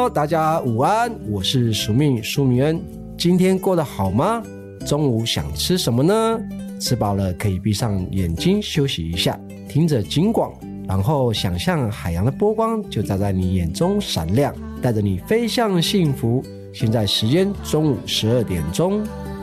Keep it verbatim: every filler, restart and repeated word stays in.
Hello， 大家午安，我是署命苏明恩。今天过得好吗？中午想吃什么呢？吃饱了可以闭上眼睛休息一下，听着警广，然后想象海洋的波光就照在你眼中闪亮，带着你飞向幸福。现在时间中午十二点钟，